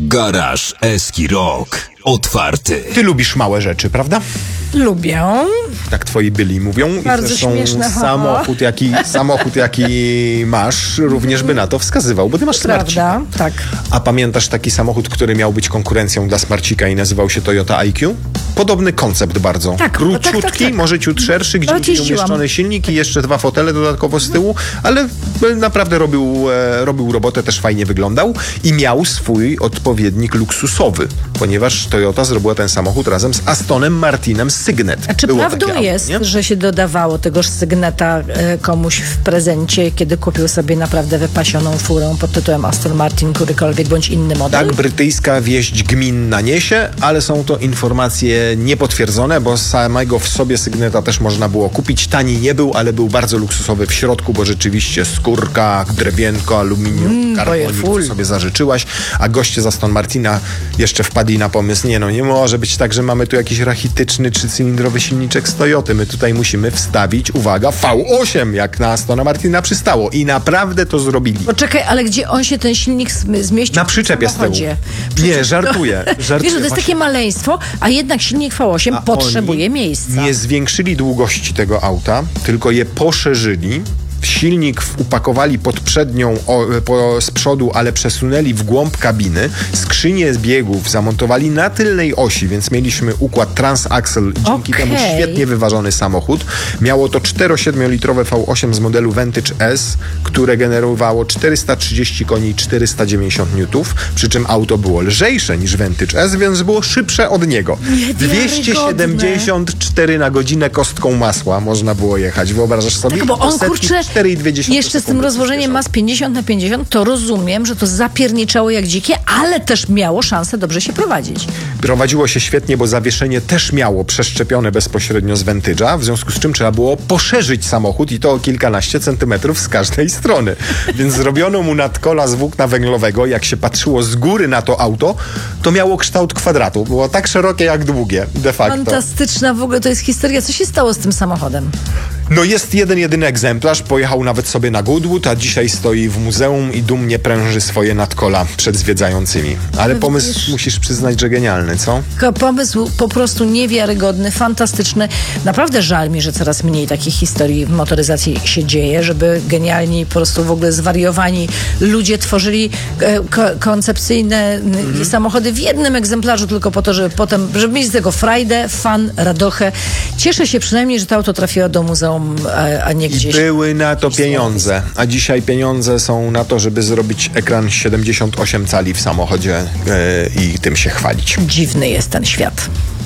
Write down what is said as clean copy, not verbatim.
Garaż Eski Rock. Otwarty. Ty lubisz małe rzeczy, prawda? Lubię. Tak twoi byli mówią. Bardzo I zresztą śmieszne, samochód, jaki masz, również by na to wskazywał, bo ty masz Smarcika. Prawda, tak. A pamiętasz taki samochód, który miał być konkurencją dla Smarcika i nazywał się Toyota IQ? Podobny koncept bardzo. Tak, Króciutki, tak. może ciut szerszy, gdzie był umieszczony silnik i jeszcze 2 fotele dodatkowo z tyłu, ale naprawdę robił robotę, też fajnie wyglądał i miał swój odpowiednik luksusowy, ponieważ Toyota zrobiła ten samochód razem z Astonem Martinem Signet. A czy Było prawdą takie jest, auto, nie? że się dodawało tegoż Signeta komuś w prezencie, kiedy kupił sobie naprawdę wypasioną furę pod tytułem Aston Martin, którykolwiek bądź inny model? Tak, brytyjska wieść gminna niesie, ale są to informacje niepotwierdzone, bo samego w sobie Signeta też można było kupić. Tani nie był, ale był bardzo luksusowy w środku, bo rzeczywiście skórka, drewienko, aluminium, karbon, sobie zażyczyłaś, a goście z Aston Martina jeszcze wpadli na pomysł, nie może być tak, że mamy tu jakiś rachityczny 3-cylindrowy silniczek z Toyoty. My tutaj musimy wstawić, uwaga, V8, jak na Astona Martina przystało. I naprawdę to zrobili. Poczekaj, ale gdzie on się ten silnik zmieścił? Na przyczepie z tyłu. Nie, żartuję. Wiesz, że to jest takie maleństwo, a jednak silnik V8 potrzebuje miejsca. Nie zwiększyli długości tego auta, tylko je poszerzyli. Silnik upakowali pod przednią z przodu, ale przesunęli w głąb kabiny. Skrzynię biegów zamontowali na tylnej osi, więc mieliśmy układ transaxle. Dzięki temu świetnie wyważony samochód. Miało to 4,7-litrowe V8 z modelu Vantage S, które generowało 430 koni i 490 N, przy czym auto było lżejsze niż Vantage S, więc było szybsze od niego. 274 na godzinę kostką masła można było jechać. Wyobrażasz sobie? Tak, bo on, kurczę, 4,2 jeszcze z tym rozłożeniem mas 50/50, to rozumiem, że to zapierniczało jak dzikie, ale też miało szansę dobrze się prowadzić. Prowadziło się świetnie, bo zawieszenie też miało przeszczepione bezpośrednio z Vantage'a, w związku z czym trzeba było poszerzyć samochód i to o kilkanaście centymetrów z każdej strony. Więc zrobiono mu nadkola z włókna węglowego. Jak się patrzyło z góry na to auto, to miało kształt kwadratu. Było tak szerokie jak długie, de facto. Fantastyczna w ogóle to jest historia. Co się stało z tym samochodem? No jest jedyny egzemplarz, pojechał nawet sobie na Goodwood, a dzisiaj stoi w muzeum i dumnie pręży swoje nadkola przed zwiedzającymi. Ale pomysł musisz przyznać, że genialny, co? Pomysł po prostu niewiarygodny, fantastyczny. Naprawdę żal mi, że coraz mniej takich historii w motoryzacji się dzieje, żeby genialni, po prostu w ogóle zwariowani ludzie tworzyli koncepcyjne samochody w jednym egzemplarzu tylko po to, żeby potem, żeby mieć z tego frajdę, fan, radochę. Cieszę się przynajmniej, że to auto trafiło do muzeum, a nie gdzieś. Były na to pieniądze, a dzisiaj pieniądze są na to, żeby zrobić ekran 78 cali w samochodzie i tym się chwalić. Dziwny jest ten świat.